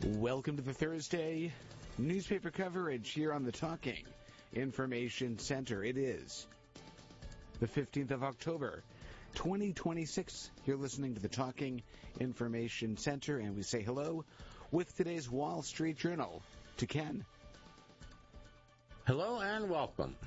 Welcome to the Thursday newspaper coverage here on the Talking Information Center. It is the 15th of October, 2026. You're listening to the Talking Information Center, and we say hello with today's Wall Street Journal to Ken. Hello and welcome.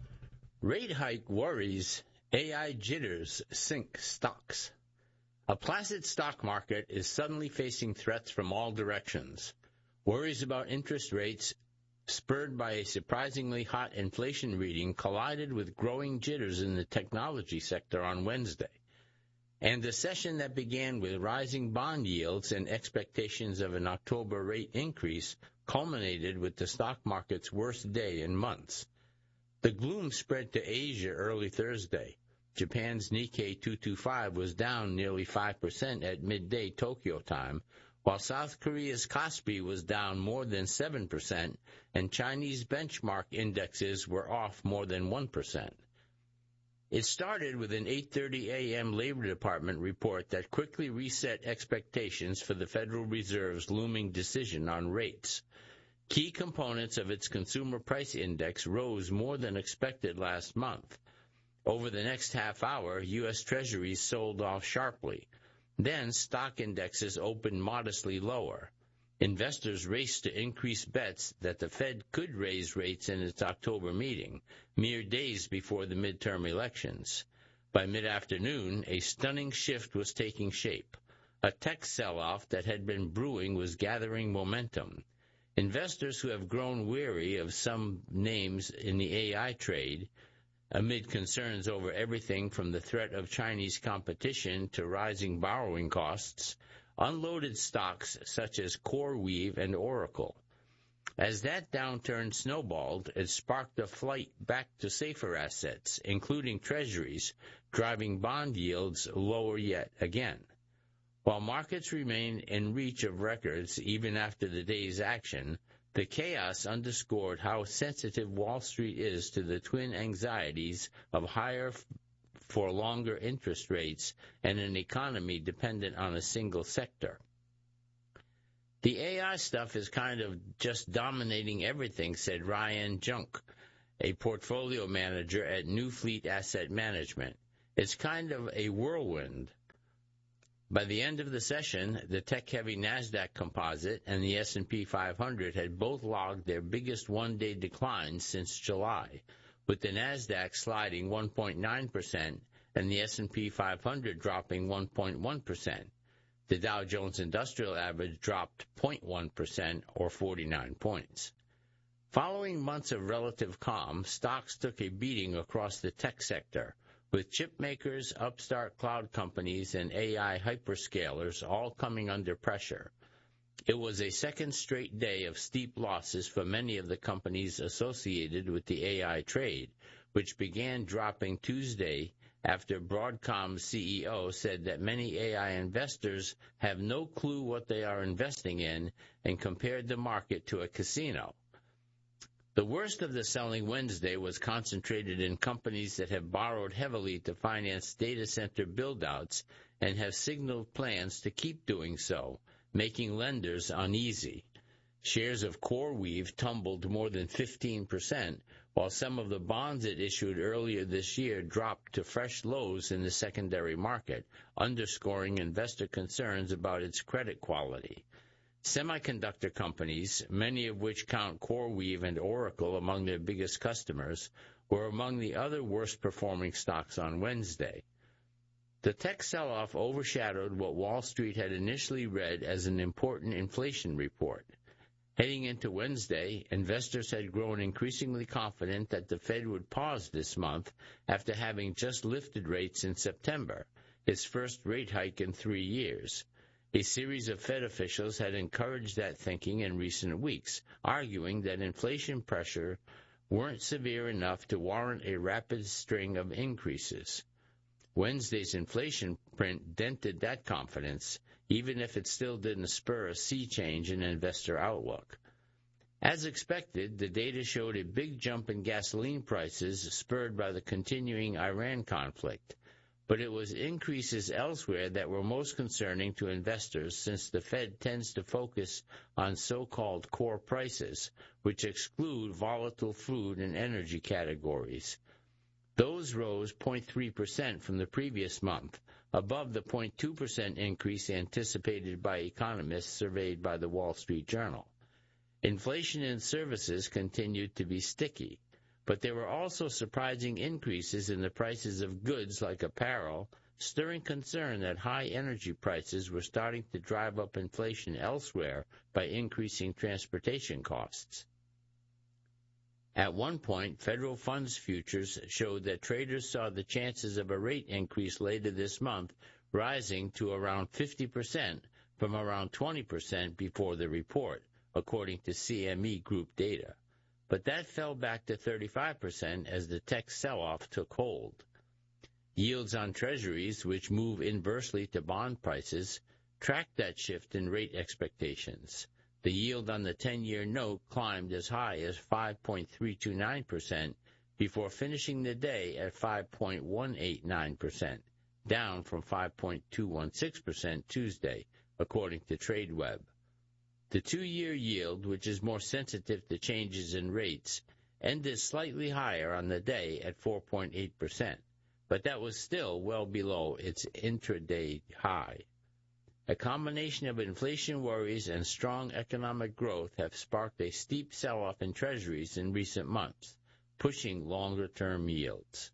Rate hike worries, AI jitters sink stocks. A placid stock market is suddenly facing threats from all directions. Worries about interest rates, spurred by a surprisingly hot inflation reading, collided with growing jitters in the technology sector on Wednesday. And the session that began with rising bond yields and expectations of an October rate increase culminated with the stock market's worst day in months. The gloom spread to Asia early Thursday. Japan's Nikkei 225 was down nearly 5% at midday Tokyo time, while South Korea's Kospi was down more than 7%, and Chinese benchmark indexes were off more than 1%. It started with an 8:30 a.m. Labor Department report that quickly reset expectations for the Federal Reserve's looming decision on rates. Key components of its consumer price index rose more than expected last month. Over the next half hour, U.S. Treasuries sold off sharply. Then stock indexes opened modestly lower. Investors raced to increase bets that the Fed could raise rates in its October meeting, mere days before the midterm elections. By mid-afternoon, a stunning shift was taking shape. A tech sell-off that had been brewing was gathering momentum. Investors who have grown weary of some names in the AI trade, amid concerns over everything from the threat of Chinese competition to rising borrowing costs, unloaded stocks such as CoreWeave and Oracle. As that downturn snowballed, it sparked a flight back to safer assets, including treasuries, driving bond yields lower yet again. While markets remain in reach of records even after the day's action, the chaos underscored how sensitive Wall Street is to the twin anxieties of higher for longer interest rates and an economy dependent on a single sector. The AI stuff is kind of just dominating everything, said Ryan Junk, a portfolio manager at New Fleet Asset Management. It's kind of a whirlwind. By the end of the session, the tech-heavy NASDAQ composite and the S&P 500 had both logged their biggest one-day declines since July, with the NASDAQ sliding 1.9% and the S&P 500 dropping 1.1%. The Dow Jones Industrial Average dropped 0.1% or 49 points. Following months of relative calm, stocks took a beating across the tech sector, with chip makers, upstart cloud companies, and AI hyperscalers all coming under pressure. It was a second straight day of steep losses for many of the companies associated with the AI trade, which began dropping Tuesday after Broadcom's CEO said that many AI investors have no clue what they are investing in and compared the market to a casino. The worst of the selling Wednesday was concentrated in companies that have borrowed heavily to finance data center build-outs and have signaled plans to keep doing so, making lenders uneasy. Shares of CoreWeave tumbled more than 15%, while some of the bonds it issued earlier this year dropped to fresh lows in the secondary market, underscoring investor concerns about its credit quality. Semiconductor companies, many of which count CoreWeave and Oracle among their biggest customers, were among the other worst-performing stocks on Wednesday. The tech sell-off overshadowed what Wall Street had initially read as an important inflation report. Heading into Wednesday, investors had grown increasingly confident that the Fed would pause this month after having just lifted rates in September, its first rate hike in 3 years. A series of Fed officials had encouraged that thinking in recent weeks, arguing that inflation pressure weren't severe enough to warrant a rapid string of increases. Wednesday's inflation print dented that confidence, even if it still didn't spur a sea change in investor outlook. As expected, the data showed a big jump in gasoline prices spurred by the continuing Iran conflict. but it was increases elsewhere that were most concerning to investors since the Fed tends to focus on so-called core prices, which exclude volatile food and energy categories. Those rose 0.3% from the previous month, above the 0.2% increase anticipated by economists surveyed by the Wall Street Journal. Inflation in services continued to be sticky, but there were also surprising increases in the prices of goods like apparel, stirring concern that high energy prices were starting to drive up inflation elsewhere by increasing transportation costs. At one point, federal funds futures showed that traders saw the chances of a rate increase later this month rising to around 50% from around 20% before the report, according to CME Group data. But that fell back to 35% as the tech sell-off took hold. Yields on treasuries, which move inversely to bond prices, tracked that shift in rate expectations. The yield on the 10-year note climbed as high as 5.329% before finishing the day at 5.189%, down from 5.216% Tuesday, according to TradeWeb. The 2-year yield, which is more sensitive to changes in rates, ended slightly higher on the day at 4.8%, but that was still well below its intraday high. A combination of inflation worries and strong economic growth have sparked a steep sell-off in treasuries in recent months, pushing longer-term yields.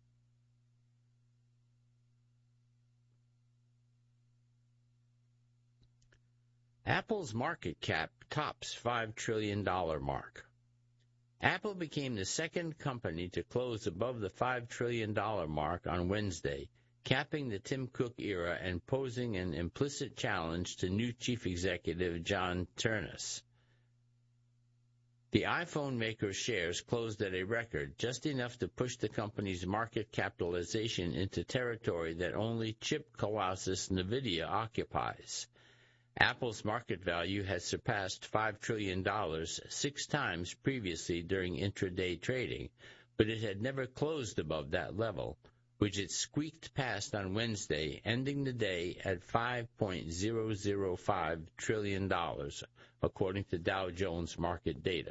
Apple's market cap tops $5 trillion mark. Apple became the second company to close above the $5 trillion mark on Wednesday, capping the Tim Cook era and posing an implicit challenge to new chief executive John Ternus. The iPhone maker's shares closed at a record, just enough to push the company's market capitalization into territory that only chip colossus NVIDIA occupies. Apple's market value has surpassed $5 trillion 6 times previously during intraday trading, but it had never closed above that level, which it squeaked past on Wednesday, ending the day at $5.005 trillion, according to Dow Jones market data.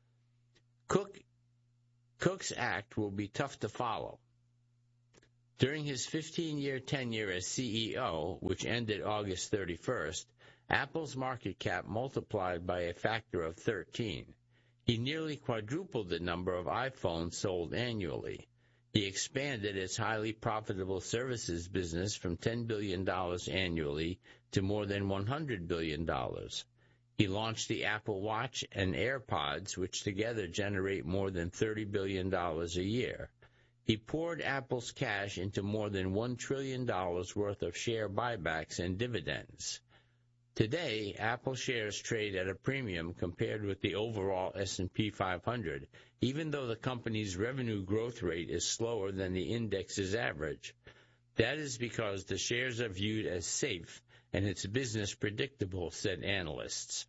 Cook's act will be tough to follow. During his 15-year tenure as CEO, which ended August 31st, Apple's market cap multiplied by a factor of 13. He nearly quadrupled the number of iPhones sold annually. He expanded its highly profitable services business from $10 billion annually to more than $100 billion. He launched the Apple Watch and AirPods, which together generate more than $30 billion a year. He poured Apple's cash into more than $1 trillion worth of share buybacks and dividends. Today, Apple shares trade at a premium compared with the overall S&P 500, even though the company's revenue growth rate is slower than the index's average. That is because the shares are viewed as safe and its business predictable, said analysts.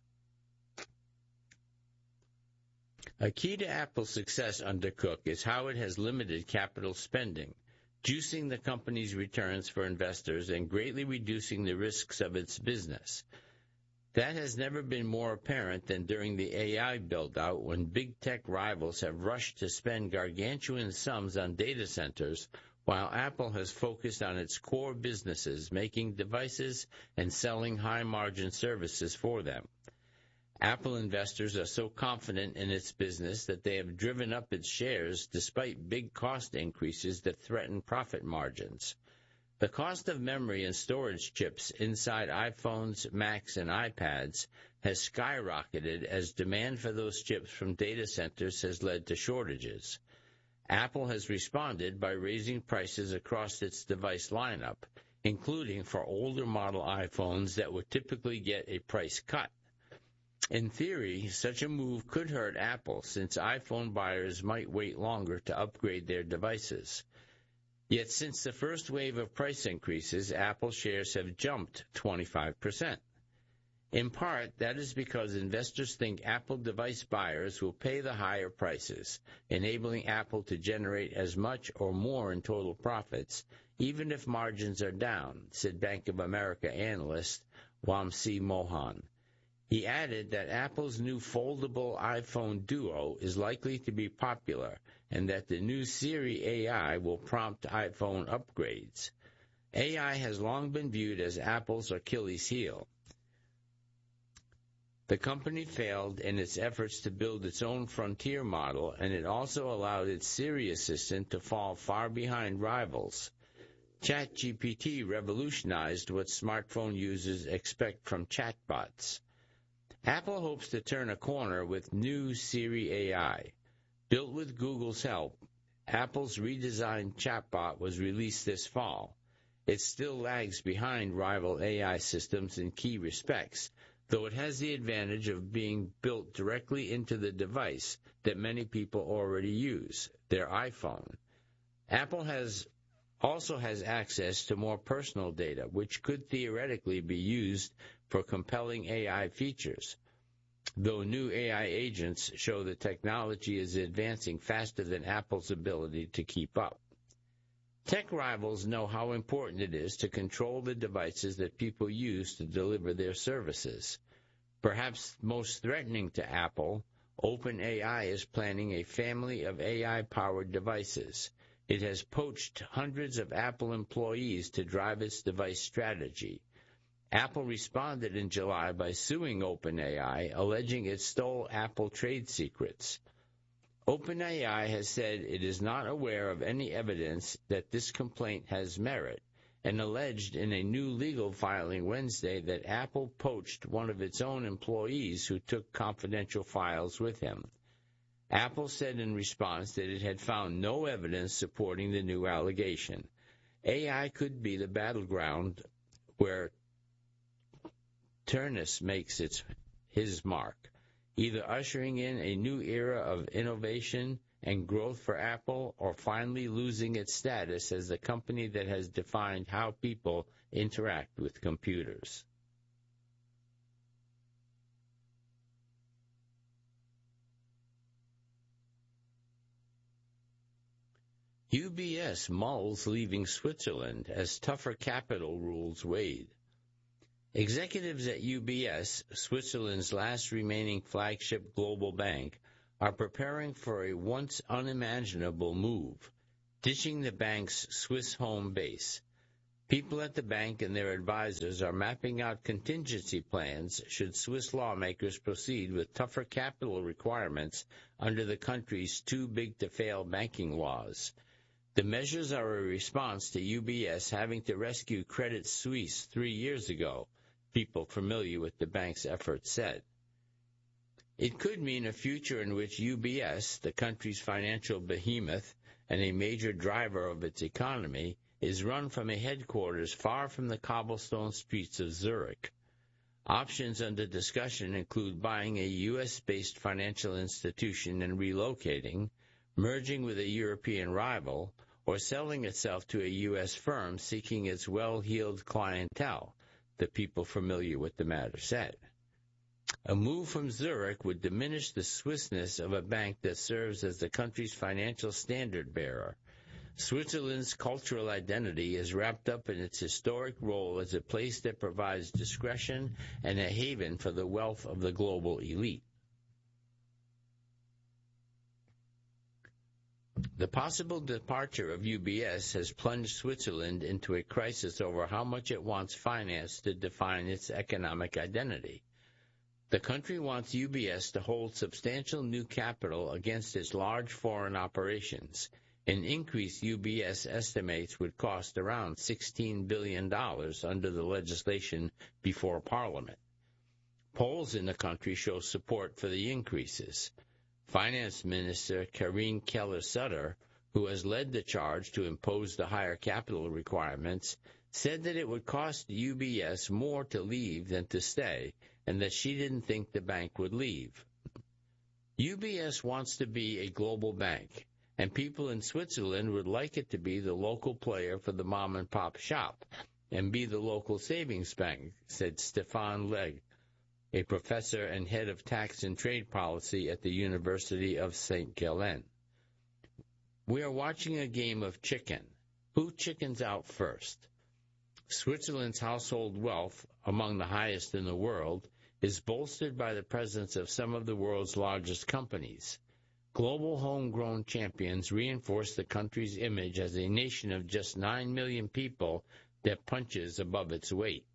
A key to Apple's success under Cook is how it has limited capital spending, juicing the company's returns for investors and greatly reducing the risks of its business. That has never been more apparent than during the AI build-out when big tech rivals have rushed to spend gargantuan sums on data centers, while Apple has focused on its core businesses, making devices and selling high-margin services for them. Apple investors are so confident in its business that they have driven up its shares despite big cost increases that threaten profit margins. The cost of memory and storage chips inside iPhones, Macs, and iPads has skyrocketed as demand for those chips from data centers has led to shortages. Apple has responded by raising prices across its device lineup, including for older model iPhones that would typically get a price cut. In theory, such a move could hurt Apple since iPhone buyers might wait longer to upgrade their devices. Yet since the first wave of price increases, Apple shares have jumped 25%. In part, that is because investors think Apple device buyers will pay the higher prices, enabling Apple to generate as much or more in total profits, even if margins are down, said Bank of America analyst Wamsi Mohan. He added that Apple's new foldable iPhone Duo is likely to be popular and that the new Siri AI will prompt iPhone upgrades. AI has long been viewed as Apple's Achilles heel. The company failed in its efforts to build its own frontier model, and it also allowed its Siri assistant to fall far behind rivals. ChatGPT revolutionized what smartphone users expect from chatbots. Apple hopes to turn a corner with new Siri AI. Built with Google's help, Apple's redesigned chatbot was released this fall. It still lags behind rival AI systems in key respects, though it has the advantage of being built directly into the device that many people already use, their iPhone. Apple also has access to more personal data, which could theoretically be used for compelling AI features, though new AI agents show the technology is advancing faster than Apple's ability to keep up. Tech rivals know how important it is to control the devices that people use to deliver their services. Perhaps most threatening to Apple, OpenAI is planning a family of AI-powered devices. It has poached hundreds of Apple employees to drive its device strategy. Apple responded in July by suing OpenAI, alleging it stole Apple trade secrets. OpenAI has said it is not aware of any evidence that this complaint has merit, and alleged in a new legal filing Wednesday that Apple poached one of its own employees who took confidential files with him. Apple said in response that it had found no evidence supporting the new allegation. AI could be the battleground where Turnus makes his mark, either ushering in a new era of innovation and growth for Apple, or finally losing its status as the company that has defined how people interact with computers. UBS mulls leaving Switzerland as tougher capital rules weighed. Executives at UBS, Switzerland's last remaining flagship global bank, are preparing for a once unimaginable move, ditching the bank's Swiss home base. People at the bank and their advisors are mapping out contingency plans should Swiss lawmakers proceed with tougher capital requirements under the country's too-big-to-fail banking laws. The measures are a response to UBS having to rescue Credit Suisse 3 years ago, people familiar with the bank's efforts said. It could mean a future in which UBS, the country's financial behemoth and a major driver of its economy, is run from a headquarters far from the cobblestone streets of Zurich. Options under discussion include buying a U.S.-based financial institution and relocating, merging with a European rival, or selling itself to a U.S. firm seeking its well-heeled clientele, the people familiar with the matter said. A move from Zurich would diminish the Swissness of a bank that serves as the country's financial standard-bearer. Switzerland's cultural identity is wrapped up in its historic role as a place that provides discretion and a haven for the wealth of the global elite. The possible departure of UBS has plunged Switzerland into a crisis over how much it wants finance to define its economic identity. The country wants UBS to hold substantial new capital against its large foreign operations. An increase UBS estimates would cost around $16 billion under the legislation before Parliament. Polls in the country show support for the increases. Finance Minister Karine Keller-Sutter, who has led the charge to impose the higher capital requirements, said that it would cost UBS more to leave than to stay, and that she didn't think the bank would leave. UBS wants to be a global bank, and people in Switzerland would like it to be the local player for the mom-and-pop shop and be the local savings bank, said Stefan Legge, a professor and head of tax and trade policy at the University of St. Gallen. We are watching a game of chicken. Who chickens out first? Switzerland's household wealth, among the highest in the world, is bolstered by the presence of some of the world's largest companies. Global homegrown champions reinforce the country's image as a nation of just 9 million people that punches above its weight.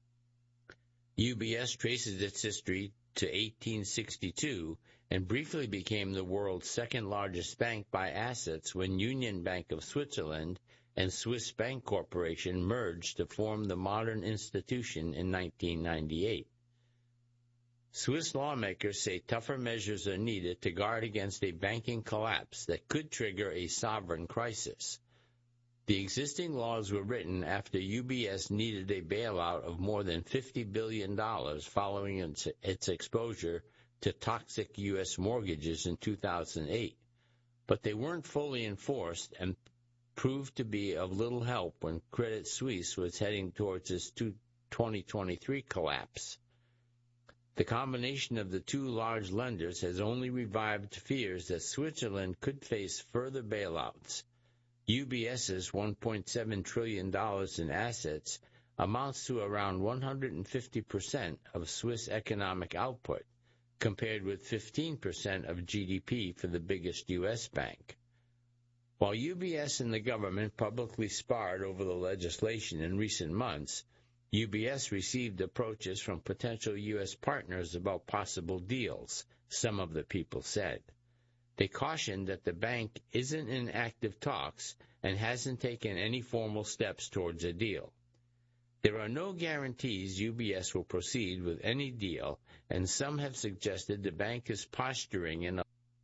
UBS traces its history to 1862 and briefly became the world's second-largest bank by assets when Union Bank of Switzerland and Swiss Bank Corporation merged to form the modern institution in 1998. Swiss lawmakers say tougher measures are needed to guard against a banking collapse that could trigger a sovereign crisis. The existing laws were written after UBS needed a bailout of more than $50 billion following its exposure to toxic U.S. mortgages in 2008. But they weren't fully enforced and proved to be of little help when Credit Suisse was heading towards its 2023 collapse. The combination of the two large lenders has only revived fears that Switzerland could face further bailouts. UBS's $1.7 trillion in assets amounts to around 150% of Swiss economic output, compared with 15% of GDP for the biggest U.S. bank. While UBS and the government publicly sparred over the legislation in recent months, UBS received approaches from potential U.S. partners about possible deals, some of the people said. They cautioned that the bank isn't in active talks and hasn't taken any formal steps towards a deal. There are no guarantees UBS will proceed with any deal, and some have suggested the bank is posturing in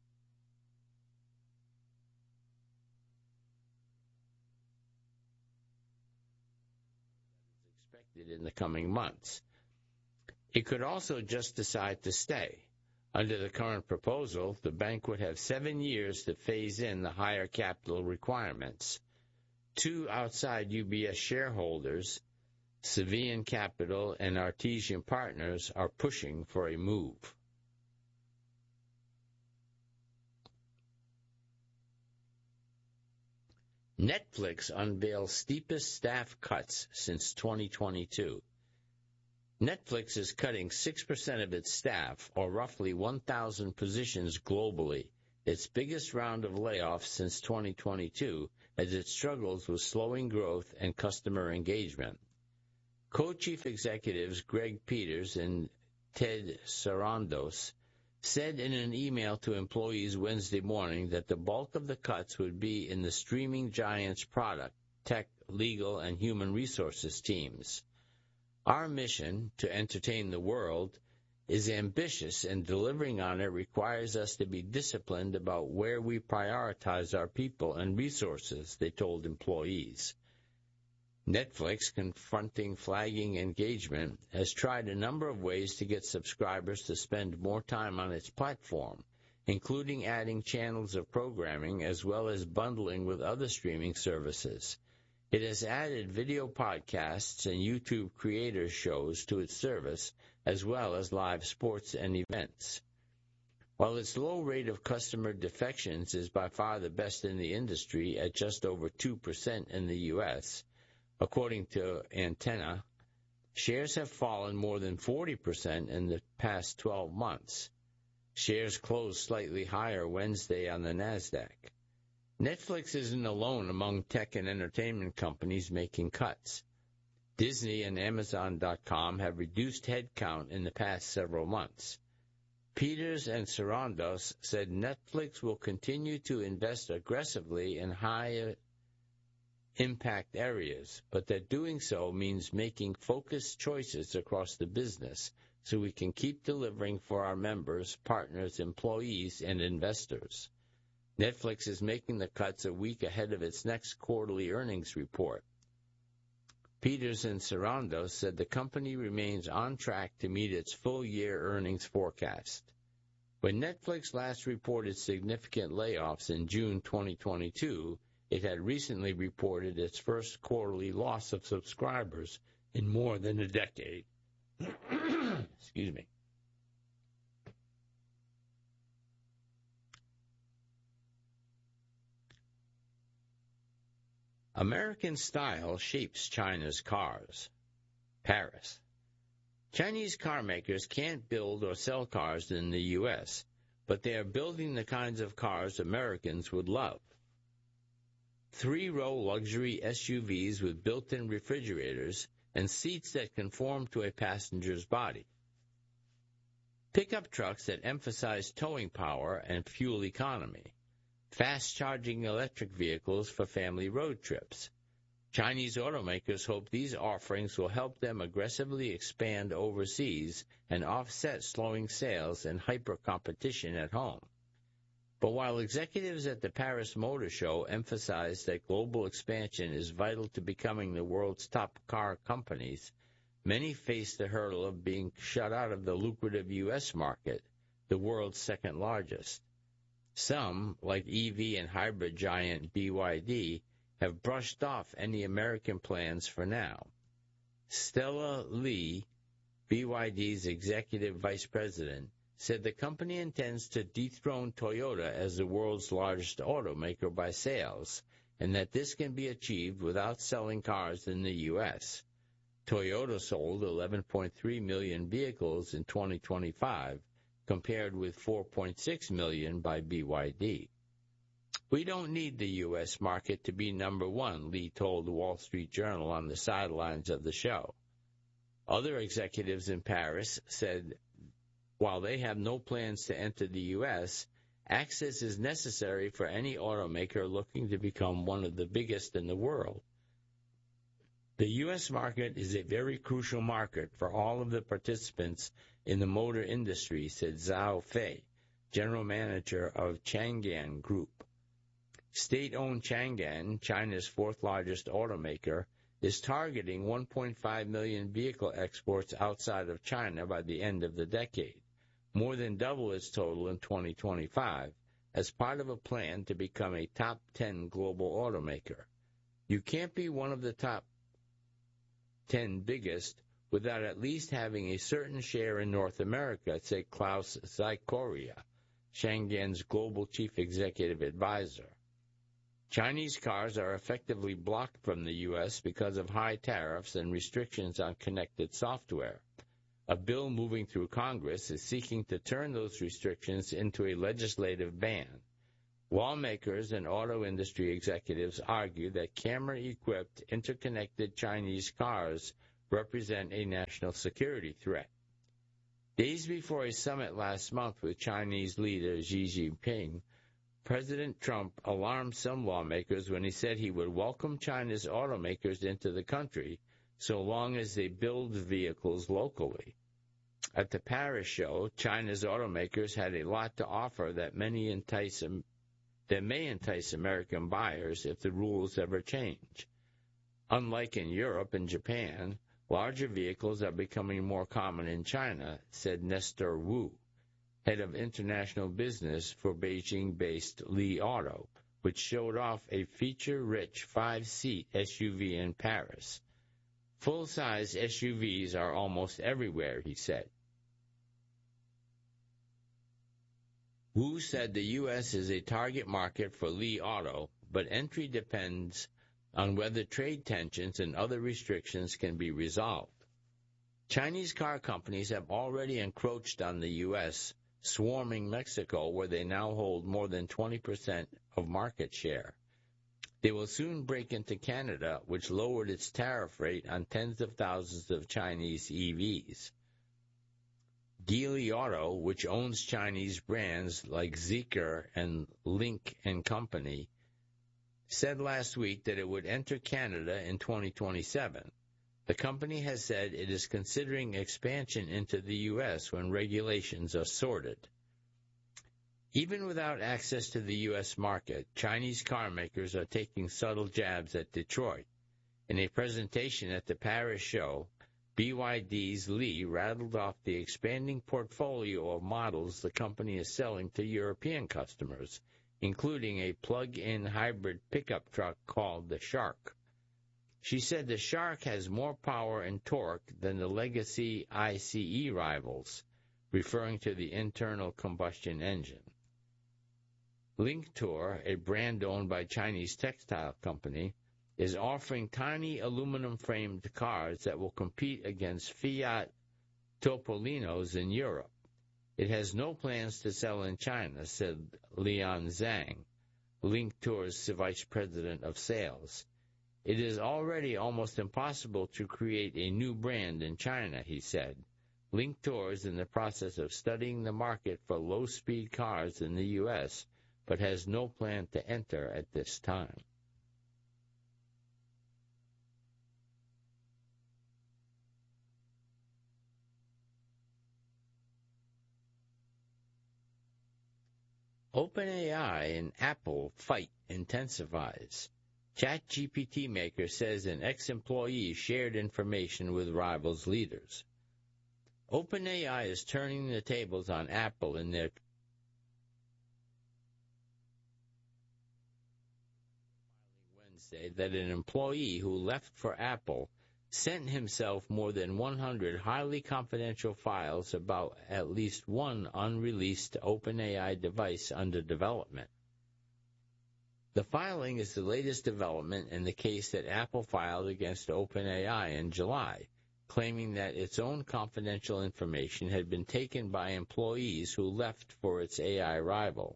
in the coming months. It could also just decide to stay. Under the current proposal, the bank would have 7 years to phase in the higher capital requirements. Two outside UBS shareholders, Cevian Capital and Artesian Partners, are pushing for a move. Netflix unveils steepest staff cuts since 2022. Netflix is cutting 6% of its staff, or roughly 1,000 positions globally, its biggest round of layoffs since 2022, as it struggles with slowing growth and customer engagement. Co-chief executives Greg Peters and Ted Sarandos said in an email to employees Wednesday morning that the bulk of the cuts would be in the streaming giant's product, tech, legal, and human resources teams. Our mission, to entertain the world, is ambitious, and delivering on it requires us to be disciplined about where we prioritize our people and resources, they told employees. Netflix, confronting flagging engagement, has tried a number of ways to get subscribers to spend more time on its platform, including adding channels of programming as well as bundling with other streaming services. It has added video podcasts and YouTube creator shows to its service, as well as live sports and events. While its low rate of customer defections is by far the best in the industry at just over 2% in the U.S., according to Antenna, shares have fallen more than 40% in the past 12 months. Shares closed slightly higher Wednesday on the NASDAQ. Netflix isn't alone among tech and entertainment companies making cuts. Disney and Amazon.com have reduced headcount in the past several months. Peters and Sarandos said Netflix will continue to invest aggressively in higher impact areas, but that doing so means making focused choices across the business so we can keep delivering for our members, partners, employees, and investors. Netflix is making the cuts a week ahead of its next quarterly earnings report. Peters and Sarandos said the company remains on track to meet its full-year earnings forecast. When Netflix last reported significant layoffs in June 2022, it had recently reported its first quarterly loss of subscribers in more than a decade. Excuse me. American style shapes China's cars. Paris. Chinese car makers can't build or sell cars in the U.S., but they are building the kinds of cars Americans would love. 3-row luxury SUVs with built-in refrigerators and seats that conform to a passenger's body. Pickup trucks that emphasize towing power and fuel economy. Fast-charging electric vehicles for family road trips. Chinese automakers hope these offerings will help them aggressively expand overseas and offset slowing sales and hyper-competition at home. But while executives at the Paris Motor Show emphasized that global expansion is vital to becoming the world's top car companies, many face the hurdle of being shut out of the lucrative U.S. market, the world's second largest. Some, like EV and hybrid giant BYD, have brushed off any American plans for now. Stella Li, BYD's executive vice president, said the company intends to dethrone Toyota as the world's largest automaker by sales, and that this can be achieved without selling cars in the U.S. Toyota sold 11.3 million vehicles in 2025, compared with 4.6 million by BYD. We don't need the U.S. market to be number one, Li told the Wall Street Journal on the sidelines of the show. Other executives in Paris said while they have no plans to enter the U.S., access is necessary for any automaker looking to become one of the biggest in the world. The U.S. market is a very crucial market for all of the participants in the motor industry, said Zhao Fei, general manager of Changan Group. State-owned Changan, China's fourth-largest automaker, is targeting 1.5 million vehicle exports outside of China by the end of the decade, more than double its total in 2025, as part of a plan to become a top 10 global automaker. You can't be one of the top 10 biggest without at least having a certain share in North America, said Klaus Zykoria, Changan's global chief executive advisor. Chinese cars are effectively blocked from the U.S. because of high tariffs and restrictions on connected software. A bill moving through Congress is seeking to turn those restrictions into a legislative ban. Lawmakers and auto industry executives argue that camera-equipped, interconnected Chinese cars represent a national security threat. Days before a summit last month with Chinese leader Xi Jinping, President Trump alarmed some lawmakers when he said he would welcome China's automakers into the country so long as they build vehicles locally. At the Paris show, China's automakers had a lot to offer that may entice American buyers if the rules ever change. Unlike in Europe and Japan, larger vehicles are becoming more common in China, said Nestor Wu, head of international business for Beijing-based Li Auto, which showed off a feature-rich 5-seat SUV in Paris. Full-size SUVs are almost everywhere, he said. Wu said the U.S. is a target market for Li Auto, but entry depends on whether trade tensions and other restrictions can be resolved. Chinese car companies have already encroached on the U.S., swarming Mexico, where they now hold more than 20% of market share. They will soon break into Canada, which lowered its tariff rate on tens of thousands of Chinese EVs. Geely Auto, which owns Chinese brands like Zeekr and Lynk & Company, said last week that it would enter Canada in 2027. The company has said it is considering expansion into the U.S. when regulations are sorted. Even without access to the U.S. market, Chinese car makers are taking subtle jabs at Detroit. In a presentation at the Paris show, BYD's Li rattled off the expanding portfolio of models the company is selling to European customers, including a plug-in hybrid pickup truck called the Shark. She said the Shark has more power and torque than the legacy ICE rivals, referring to the internal combustion engine. Linktour, a brand owned by Chinese textile company, is offering tiny aluminum-framed cars that will compete against Fiat Topolinos in Europe. It has no plans to sell in China, said Lian Zhang, Link Tour's vice president of sales. It is already almost impossible to create a new brand in China, he said. Link Tour is in the process of studying the market for low-speed cars in the U.S., but has no plan to enter at this time. OpenAI and Apple fight intensifies. ChatGPT maker says an ex-employee shared information with rivals leaders. OpenAI is turning the tables on Apple in their Wednesday that an employee who left for Apple sent himself more than 100 highly confidential files about at least one unreleased OpenAI device under development. The filing is the latest development in the case that Apple filed against OpenAI in July, claiming that its own confidential information had been taken by employees who left for its AI rival.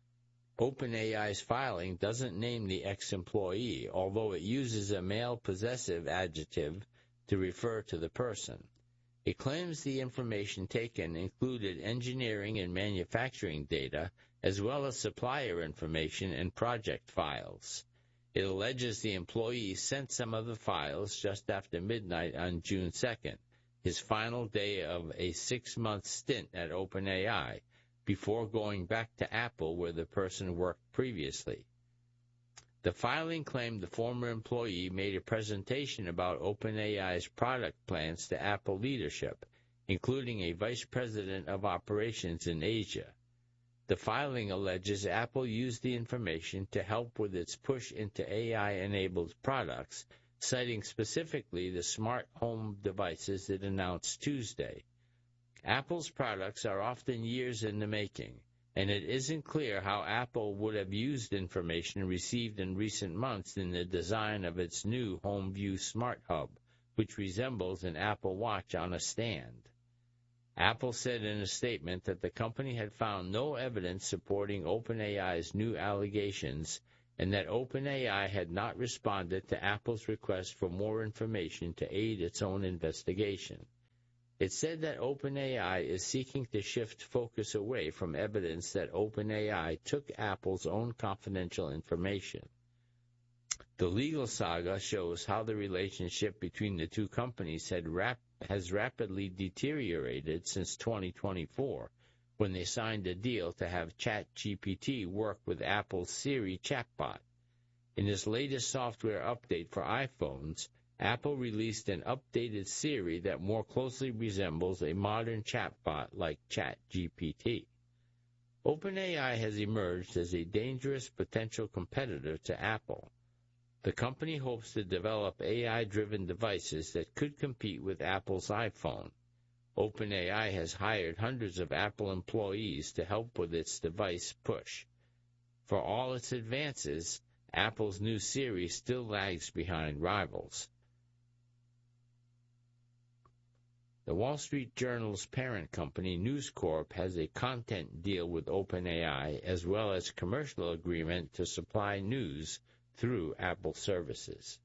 OpenAI's filing doesn't name the ex-employee, although it uses a male possessive adjective to refer to the person. It claims the information taken included engineering and manufacturing data, as well as supplier information and project files. It alleges the employee sent some of the files just after midnight on June 2nd, his final day of a 6-month stint at OpenAI, before going back to Apple where the person worked previously. The filing claimed the former employee made a presentation about OpenAI's product plans to Apple leadership, including a vice president of operations in Asia. The filing alleges Apple used the information to help with its push into AI-enabled products, citing specifically the smart home devices it announced Tuesday. Apple's products are often years in the making, and it isn't clear how Apple would have used information received in recent months in the design of its new HomeView Smart Hub, which resembles an Apple Watch on a stand. Apple said in a statement that the company had found no evidence supporting OpenAI's new allegations and that OpenAI had not responded to Apple's request for more information to aid its own investigation. It said that OpenAI is seeking to shift focus away from evidence that OpenAI took Apple's own confidential information. The legal saga shows how the relationship between the two companies has rapidly deteriorated since 2024, when they signed a deal to have ChatGPT work with Apple's Siri chatbot. In its latest software update for iPhones, Apple released an updated Siri that more closely resembles a modern chatbot like ChatGPT. OpenAI has emerged as a dangerous potential competitor to Apple. The company hopes to develop AI-driven devices that could compete with Apple's iPhone. OpenAI has hired hundreds of Apple employees to help with its device push. For all its advances, Apple's new Siri still lags behind rivals. The Wall Street Journal's parent company, News Corp, has a content deal with OpenAI as well as commercial agreement to supply news through Apple services.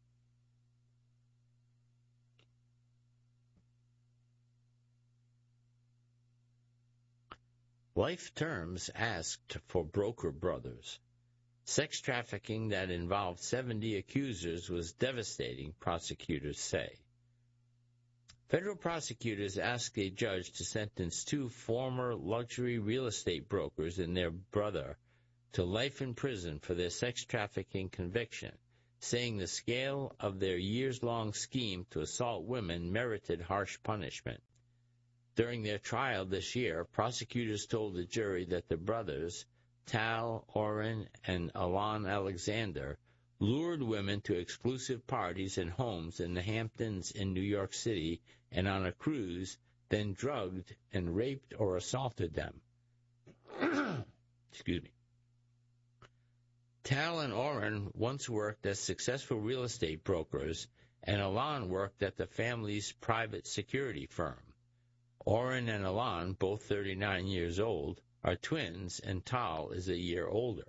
Life terms asked for Broker Brothers. Sex trafficking that involved 70 accusers was devastating, prosecutors say. Federal prosecutors asked a judge to sentence 2 former luxury real estate brokers and their brother to life in prison for their sex trafficking conviction, saying the scale of their years-long scheme to assault women merited harsh punishment. During their trial this year, prosecutors told the jury that the brothers, Tal Oren and Alon Alexander, lured women to exclusive parties and homes in the Hamptons in New York City and on a cruise, then drugged and raped or assaulted them. Excuse me. Tal and Oren once worked as successful real estate brokers, and Alon worked at the family's private security firm. Oren and Alon, both 39 years old, are twins, and Tal is a year older.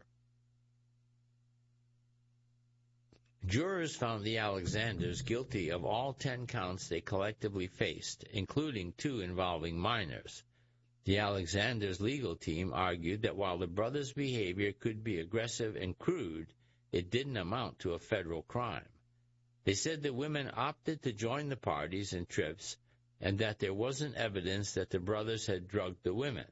Jurors found the Alexanders guilty of all 10 counts they collectively faced, including 2 involving minors. The Alexanders' legal team argued that while the brothers' behavior could be aggressive and crude, it didn't amount to a federal crime. They said the women opted to join the parties and trips, and that there wasn't evidence that the brothers had drugged the women.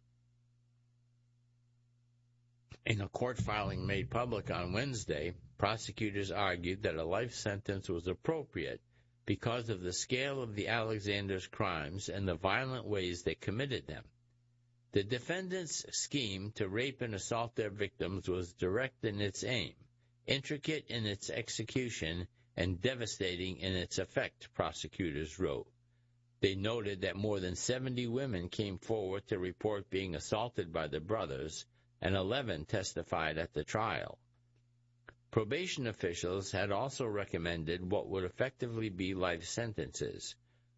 In a court filing made public on Wednesday, prosecutors argued that a life sentence was appropriate because of the scale of the Alexanders' crimes and the violent ways they committed them. The defendants' scheme to rape and assault their victims was direct in its aim, intricate in its execution, and devastating in its effect, prosecutors wrote. They noted that more than 70 women came forward to report being assaulted by the brothers, and 11 testified at the trial. Probation officials had also recommended what would effectively be life sentences,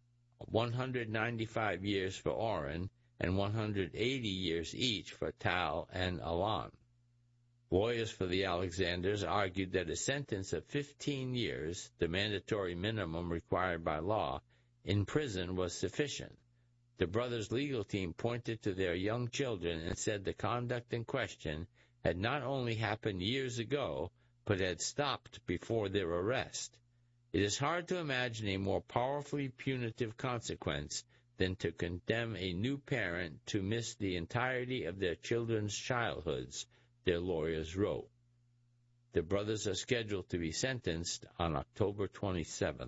195 years for Oren and 180 years each for Tal and Alon. Lawyers for the Alexanders argued that a sentence of 15 years, the mandatory minimum required by law, in prison was sufficient. The brothers' legal team pointed to their young children and said the conduct in question had not only happened years ago, but had stopped before their arrest. It is hard to imagine a more powerfully punitive consequence than to condemn a new parent to miss the entirety of their children's childhoods, their lawyers wrote. The brothers are scheduled to be sentenced on October 27th.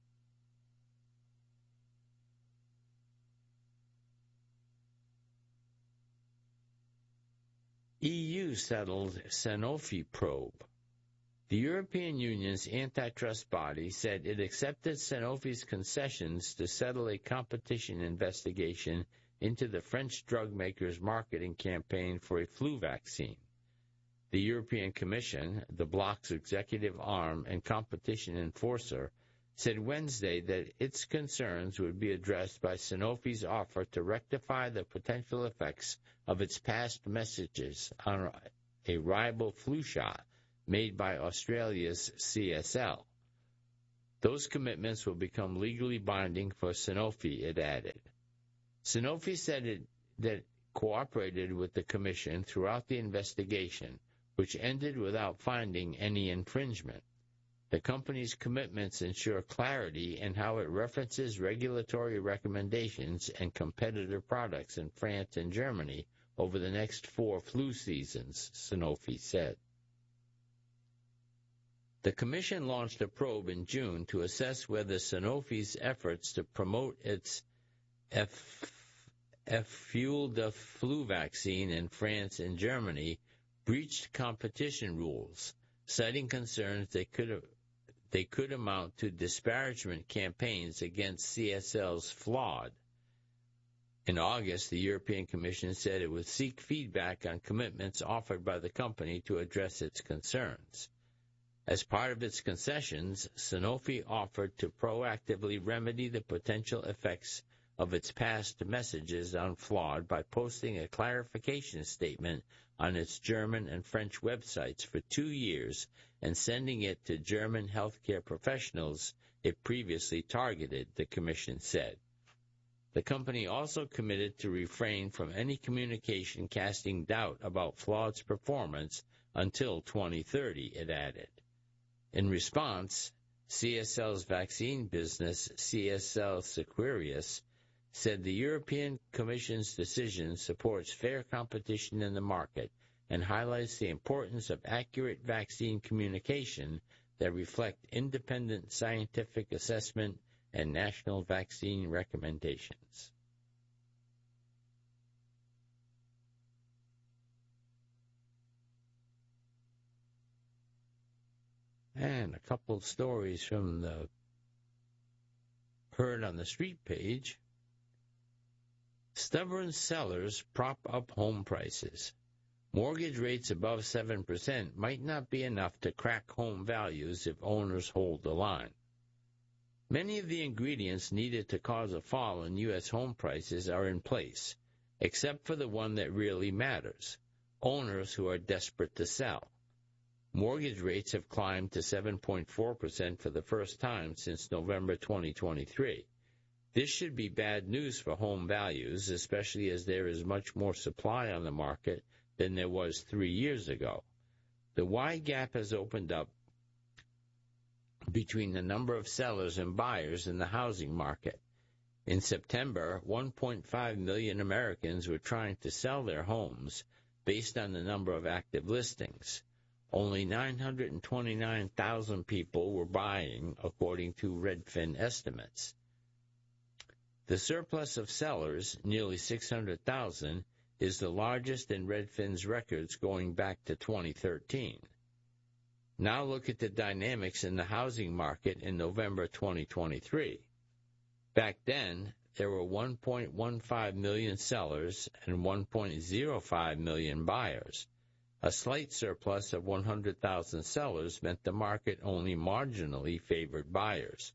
EU settled Sanofi probe. The European Union's antitrust body said it accepted Sanofi's concessions to settle a competition investigation into the French drug maker's marketing campaign for a flu vaccine. The European Commission, the bloc's executive arm and competition enforcer, said Wednesday that its concerns would be addressed by Sanofi's offer to rectify the potential effects of its past messages on a rival flu shot made by Australia's CSL. Those commitments will become legally binding for Sanofi, it added. Sanofi said that it cooperated with the Commission throughout the investigation, which ended without finding any infringement. The company's commitments ensure clarity in how it references regulatory recommendations and competitor products in France and Germany over the next 4 flu seasons, Sanofi said. The Commission launched a probe in June to assess whether Sanofi's efforts to promote its F-fueled flu vaccine in France and Germany breached competition rules, citing concerns they could amount to disparagement campaigns against CSL's Flawed. In August, the European Commission said it would seek feedback on commitments offered by the company to address its concerns. As part of its concessions, Sanofi offered to proactively remedy the potential effects of its past messages on Flawed by posting a clarification statement on its German and French websites for 2 years and sending it to German healthcare professionals it previously targeted, the Commission said. The company also committed to refrain from any communication casting doubt about Flawed's performance until 2030, it added. In response, CSL's vaccine business, CSL Seqirus, said the European Commission's decision supports fair competition in the market and highlights the importance of accurate vaccine communication that reflect independent scientific assessment and national vaccine recommendations. And a couple of stories from the Heard on the Street page. Stubborn sellers prop up home prices. Mortgage rates above 7% might not be enough to crack home values if owners hold the line. Many of the ingredients needed to cause a fall in U.S. home prices are in place, except for the one that really matters, owners who are desperate to sell. Mortgage rates have climbed to 7.4% for the first time since November 2023. This should be bad news for home values, especially as there is much more supply on the market than there was 3 years ago. The wide gap has opened up between the number of sellers and buyers in the housing market. In September, 1.5 million Americans were trying to sell their homes based on the number of active listings. Only 929,000 people were buying, according to Redfin estimates. The surplus of sellers, nearly 600,000, is the largest in Redfin's records going back to 2013. Now look at the dynamics in the housing market in November 2023. Back then, there were 1.15 million sellers and 1.05 million buyers. A slight surplus of 100,000 sellers meant the market only marginally favored buyers.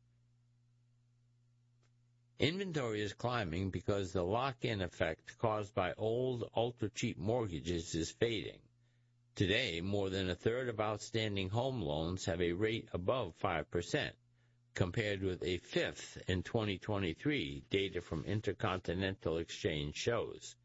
Inventory is climbing because the lock-in effect caused by old, ultra-cheap mortgages is fading. Today, more than a third of outstanding home loans have a rate above 5%, compared with a fifth in 2023, data from Intercontinental Exchange shows.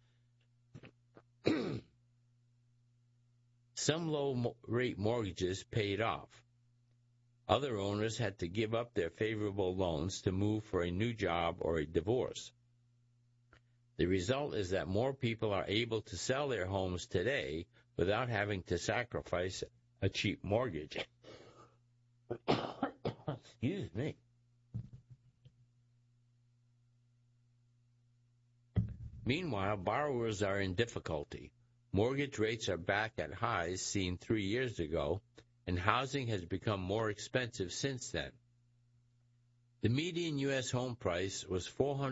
Some low-rate mortgages paid off. Other owners had to give up their favorable loans to move for a new job or a divorce. The result is that more people are able to sell their homes today without having to sacrifice a cheap mortgage. Excuse me. Meanwhile, borrowers are in difficulty. Mortgage rates are back at highs seen 3 years ago, and housing has become more expensive since then. The median U.S. home price was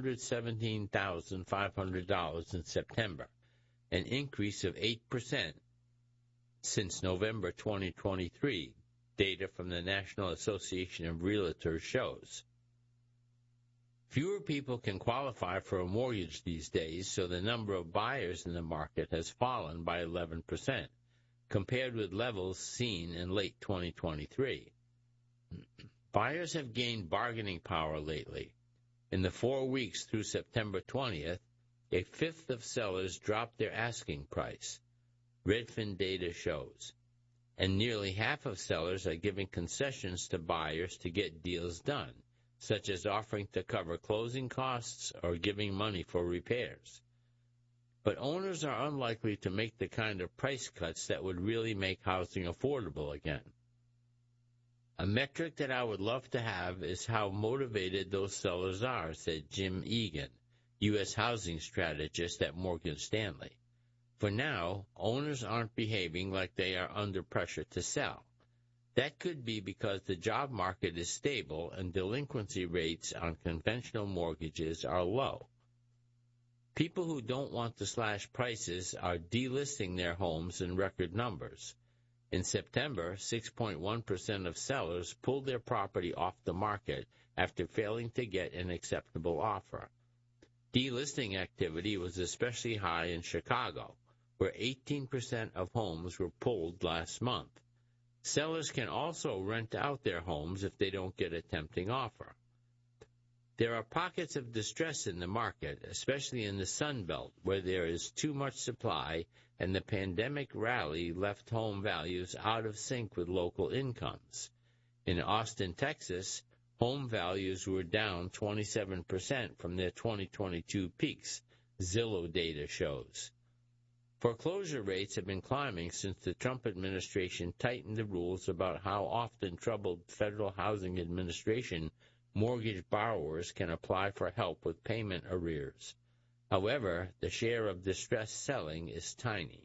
$417,500 in September, an increase of 8% since November 2023, data from the National Association of Realtors shows. Fewer people can qualify for a mortgage these days, so the number of buyers in the market has fallen by 11%, compared with levels seen in late 2023. Buyers have gained bargaining power lately. In the 4 weeks through September 20th, a fifth of sellers dropped their asking price, Redfin data shows, and nearly half of sellers are giving concessions to buyers to get deals done, such as offering to cover closing costs or giving money for repairs. But owners are unlikely to make the kind of price cuts that would really make housing affordable again. A metric that I would love to have is how motivated those sellers are, said Jim Egan, U.S. housing strategist at Morgan Stanley. For now, owners aren't behaving like they are under pressure to sell. That could be because the job market is stable and delinquency rates on conventional mortgages are low. People who don't want to slash prices are delisting their homes in record numbers. In September, 6.1% of sellers pulled their property off the market after failing to get an acceptable offer. Delisting activity was especially high in Chicago, where 18% of homes were pulled last month. Sellers can also rent out their homes if they don't get a tempting offer. There are pockets of distress in the market, especially in the Sun Belt, where there is too much supply and the pandemic rally left home values out of sync with local incomes. In Austin, Texas, home values were down 27% from their 2022 peaks, Zillow data shows. Foreclosure rates have been climbing since the Trump administration tightened the rules about how often troubled Federal Housing Administration mortgage borrowers can apply for help with payment arrears. However, the share of distressed selling is tiny.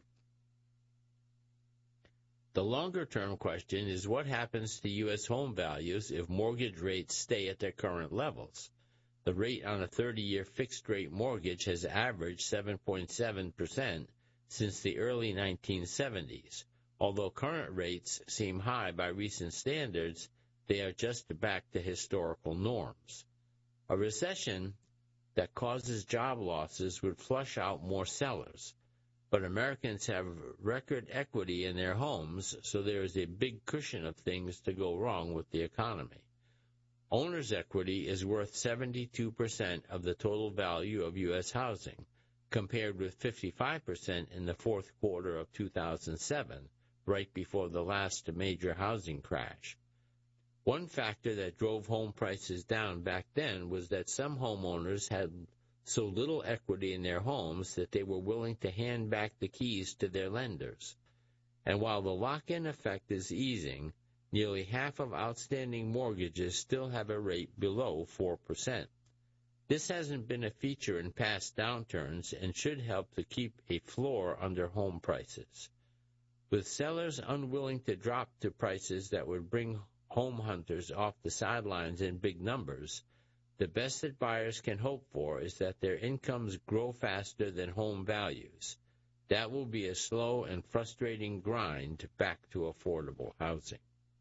The longer-term question is what happens to U.S. home values if mortgage rates stay at their current levels. The rate on a 30-year fixed-rate mortgage has averaged 7.7% since the early 1970s. Although current rates seem high by recent standards, they are just back to historical norms. A recession that causes job losses would flush out more sellers, but Americans have record equity in their homes, so there is a big cushion of things to go wrong with the economy. Owner's equity is worth 72% of the total value of U.S. housing, compared with 55% in the fourth quarter of 2007, right before the last major housing crash. One factor that drove home prices down back then was that some homeowners had so little equity in their homes that they were willing to hand back the keys to their lenders. And while the lock-in effect is easing, nearly half of outstanding mortgages still have a rate below 4%. This hasn't been a feature in past downturns and should help to keep a floor under home prices. With sellers unwilling to drop to prices that would bring home hunters off the sidelines in big numbers, the best that buyers can hope for is that their incomes grow faster than home values. That will be a slow and frustrating grind back to affordable housing.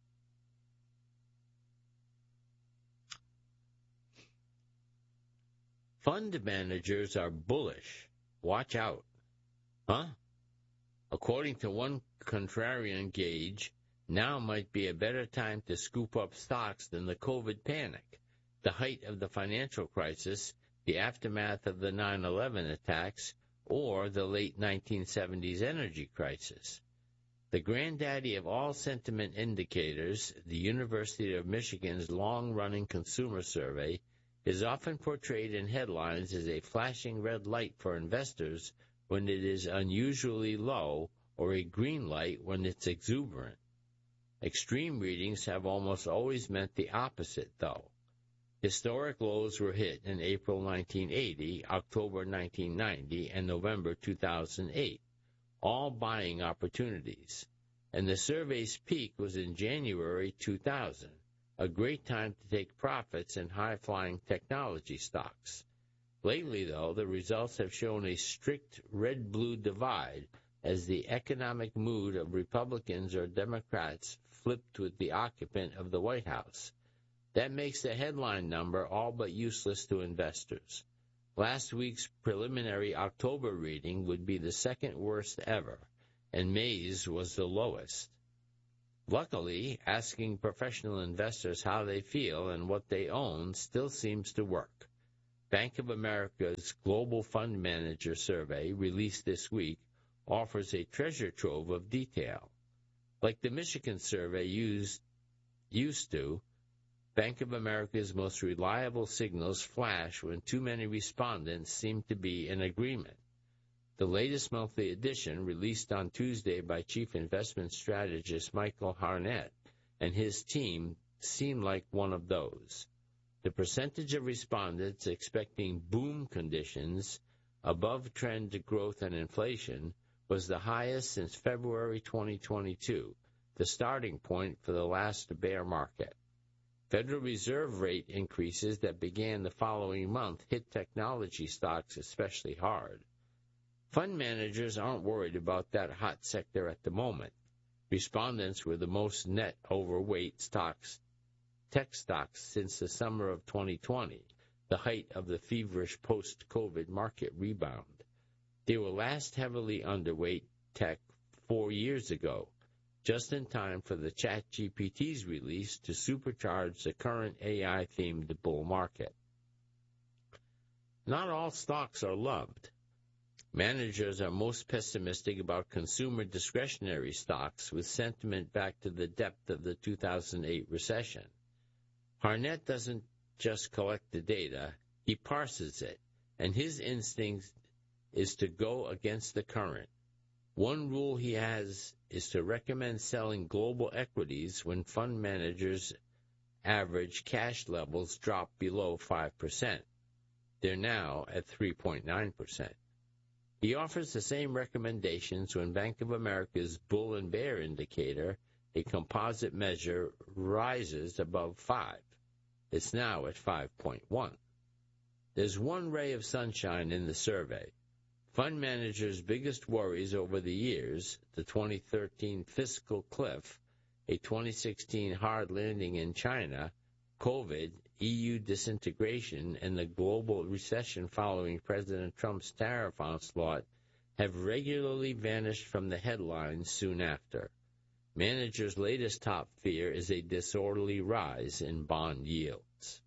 Fund managers are bullish. Watch out. Huh? According to one contrarian gauge, now might be a better time to scoop up stocks than the COVID panic, the height of the financial crisis, the aftermath of the 9/11 attacks, or the late 1970s energy crisis. The granddaddy of all sentiment indicators, the University of Michigan's long-running consumer survey, is often portrayed in headlines as a flashing red light for investors when it is unusually low, or a green light when it's exuberant. Extreme readings have almost always meant the opposite, though. Historic lows were hit in April 1980, October 1990, and November 2008, all buying opportunities. And the survey's peak was in January 2000, a great time to take profits in high-flying technology stocks. Lately, though, the results have shown a strict red-blue divide as the economic mood of Republicans or Democrats flipped with the occupant of the White House. That makes the headline number all but useless to investors. Last week's preliminary October reading would be the second worst ever, and May's was the lowest. Luckily, asking professional investors how they feel and what they own still seems to work. Bank of America's Global Fund Manager Survey, released this week, offers a treasure trove of detail. Like the Michigan survey used to, Bank of America's most reliable signals flash when too many respondents seem to be in agreement. The latest monthly edition, released on Tuesday by Chief Investment Strategist Michael Harnett and his team, seemed like one of those. The percentage of respondents expecting boom conditions, above-trend growth and inflation, was the highest since February 2022, the starting point for the last bear market. Federal Reserve rate increases that began the following month hit technology stocks especially hard. Fund managers aren't worried about that hot sector at the moment. Respondents were the most net overweight tech stocks since the summer of 2020, the height of the feverish post-COVID market rebound. They were last heavily underweight tech 4 years ago, just in time for the ChatGPT's release to supercharge the current AI-themed bull market. Not all stocks are loved. Managers are most pessimistic about consumer discretionary stocks, with sentiment back to the depth of the 2008 recession. Harnett doesn't just collect the data, he parses it, and his instinct is to go against the current. One rule he has is to recommend selling global equities when fund managers' average cash levels drop below 5%. They're now at 3.9%. He offers the same recommendations when Bank of America's bull and bear indicator, a composite measure, rises above 5. It's now at 5.1. There's one ray of sunshine in the survey. Fund managers' biggest worries over the years, the 2013 fiscal cliff, a 2016 hard landing in China, COVID, EU disintegration, and the global recession following President Trump's tariff onslaught, have regularly vanished from the headlines soon after. Managers' latest top fear is a disorderly rise in bond yields.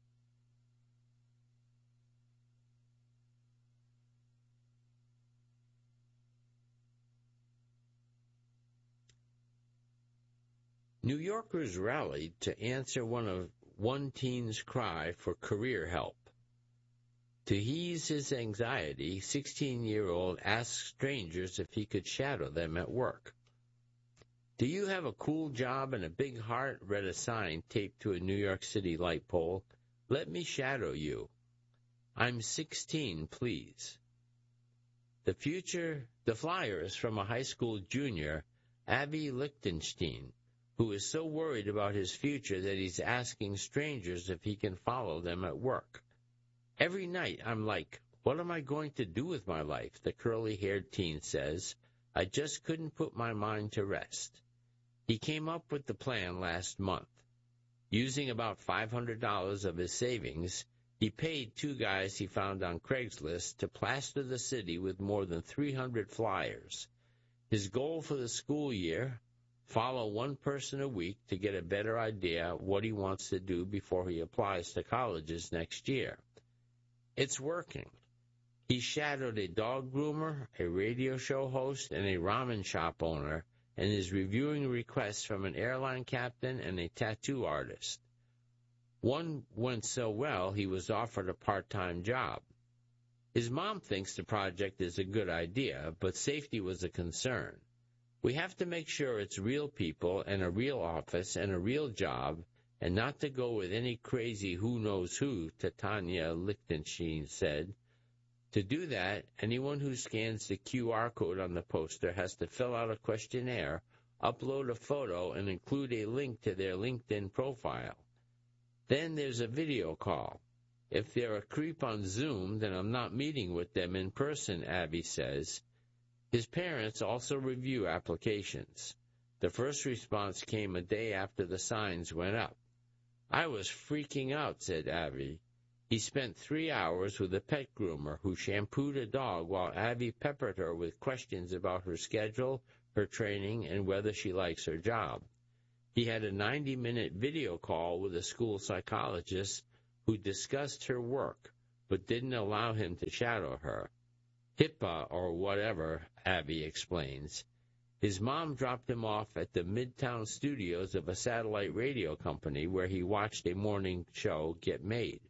New Yorkers rallied to answer one teen's cry for career help. To ease his anxiety, 16-year-old asked strangers if he could shadow them at work. "Do you have a cool job and a big heart?" read a sign taped to a New York City light pole. "Let me shadow you." "I'm 16, please." The flyers from a high school junior, Avi Lichtenstein, who is so worried about his future that he's asking strangers if he can follow them at work. "Every night I'm like, what am I going to do with my life?" the curly-haired teen says. "I just couldn't put my mind to rest." He came up with the plan last month. Using about $500 of his savings, he paid two guys he found on Craigslist to plaster the city with more than 300 flyers. His goal for the school year: follow one person a week to get a better idea what he wants to do before he applies to colleges next year. It's working. He shadowed a dog groomer, a radio show host, and a ramen shop owner, and is reviewing requests from an airline captain and a tattoo artist. One went so well he was offered a part-time job. His mom thinks the project is a good idea, but safety was a concern. "We have to make sure it's real people and a real office and a real job, and not to go with any crazy who-knows-who," Tanya Lichtenstein said. To do that, anyone who scans the QR code on the poster has to fill out a questionnaire, upload a photo, and include a link to their LinkedIn profile. Then there's a video call. "If they're a creep on Zoom, then I'm not meeting with them in person," Avi says. His parents also review applications. The first response came a day after the signs went up. "I was freaking out," said Avi. He spent 3 hours with a pet groomer who shampooed a dog while Avi peppered her with questions about her schedule, her training, and whether she likes her job. He had a 90-minute video call with a school psychologist who discussed her work, but didn't allow him to shadow her. HIPAA or whatever, Avi explains. His mom dropped him off at the Midtown studios of a satellite radio company where he watched a morning show get made.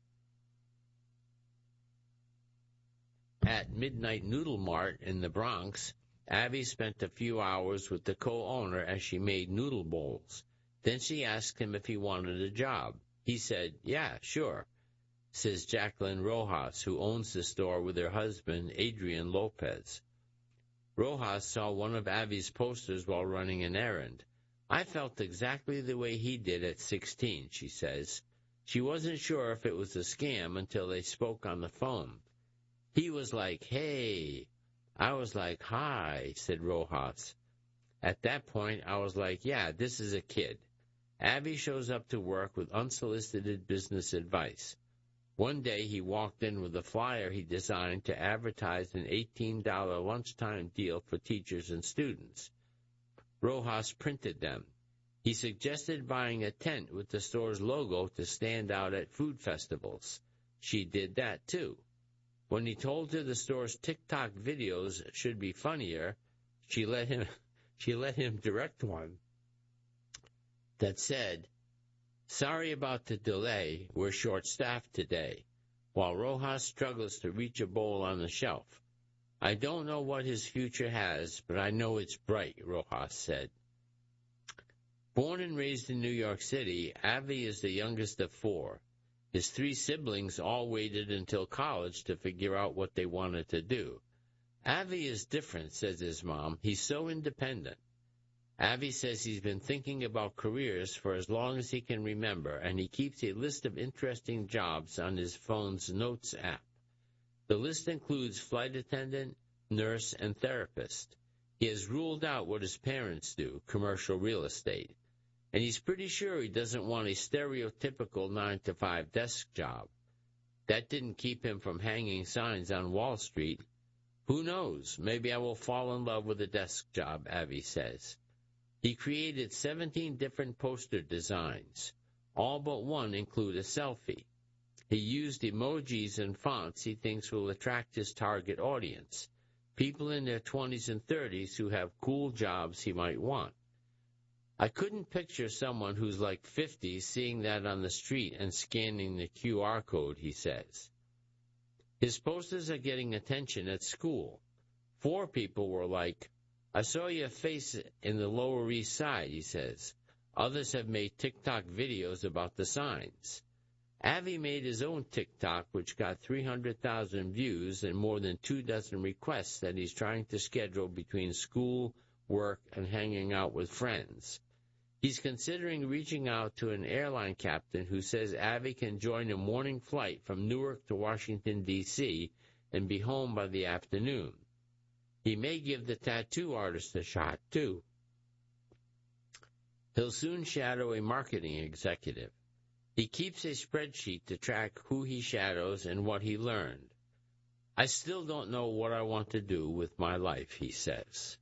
At Midnight Noodle Mart in the Bronx, Avi spent a few hours with the co-owner as she made noodle bowls. Then she asked him if he wanted a job. He said, "Yeah, sure," says Jacqueline Rojas, who owns the store with her husband, Adrian Lopez. Rojas saw one of Avi's posters while running an errand. "I felt exactly the way he did at 16, she says. She wasn't sure if it was a scam until they spoke on the phone. He was like, 'Hey.' I was like, 'Hi,' said Rojas. At that point, I was like, yeah, this is a kid." Avi shows up to work with unsolicited business advice. One day he walked in with a flyer he designed to advertise an $18 lunchtime deal for teachers and students. Rojas printed them. He suggested buying a tent with the store's logo to stand out at food festivals. She did that, too. When he told her the store's TikTok videos should be funnier, she let him direct one that said, "Sorry about the delay, we're short-staffed today," while Rojas struggles to reach a bowl on the shelf. "I don't know what his future has, but I know it's bright," Rojas said. Born and raised in New York City, Avi is the youngest of 4. His 3 siblings all waited until college to figure out what they wanted to do. "Avi is different," says his mom. "He's so independent." Avi says he's been thinking about careers for as long as he can remember, and he keeps a list of interesting jobs on his phone's Notes app. The list includes flight attendant, nurse, and therapist. He has ruled out what his parents do, commercial real estate. And he's pretty sure he doesn't want a stereotypical 9-to-5 desk job. That didn't keep him from hanging signs on Wall Street. Who knows? Maybe I will fall in love with a desk job, Avi says. He created 17 different poster designs. All but one include a selfie. He used emojis and fonts he thinks will attract his target audience, people in their 20s and 30s who have cool jobs he might want. I couldn't picture someone who's like 50 seeing that on the street and scanning the QR code, he says. His posters are getting attention at school. 4 people were like, "I saw your face in the Lower East Side," he says. Others have made TikTok videos about the signs. Avi made his own TikTok, which got 300,000 views and more than 24 requests that he's trying to schedule between school, work, and hanging out with friends. He's considering reaching out to an airline captain who says Avi can join a morning flight from Newark to Washington, D.C., and be home by the afternoon. He may give the tattoo artist a shot, too. He'll soon shadow a marketing executive. He keeps a spreadsheet to track who he shadows and what he learned. I still don't know what I want to do with my life, he says.